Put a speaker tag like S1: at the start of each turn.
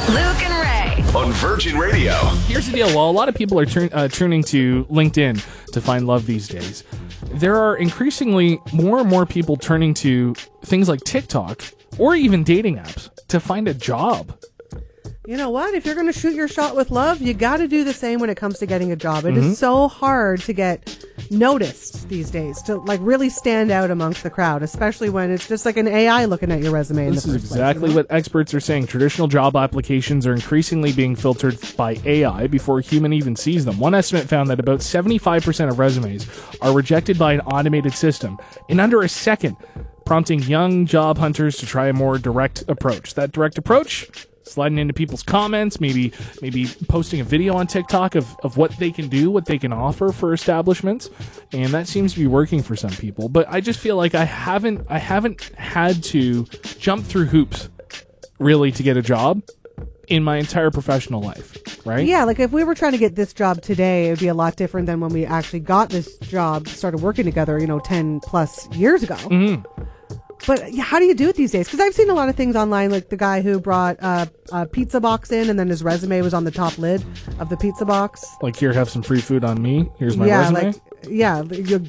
S1: Luke and Ray.
S2: On Virgin Radio.
S3: Here's the deal. While a lot of people are turning to LinkedIn to find love these days, there are increasingly more and more people turning to things like TikTok or even dating apps to find a job.
S4: You know what? If you're going to shoot your shot with love, you got to do the same when it comes to getting a job. It is so hard to get noticed these days, to like really stand out amongst the crowd, especially when it's just like an AI looking at your resume in the
S3: This
S4: first
S3: is exactly
S4: place, you know?
S3: what experts are saying. Traditional job applications are increasingly being filtered by AI before a human even sees them. One estimate found that about 75% of resumes are rejected by an automated system in under a second, prompting young job hunters to try a more direct approach. That direct approach? Sliding into people's comments, maybe posting a video on TikTok of what they can do, what they can offer for establishments, and that seems to be working for some people. But I just feel like I haven't had to jump through hoops really to get a job in my entire professional life, right?
S4: Yeah, like if we were trying to get this job today, it would be a lot different than when we actually got this job, started working together, 10 plus years ago.
S3: Mm-hmm.
S4: But how do you do it these days? Because I've seen a lot of things online, like the guy who brought a pizza box in and then his resume was on the top lid of the pizza box.
S3: Like, here, have some free food on me. Here's my
S4: Yeah,
S3: resume.
S4: you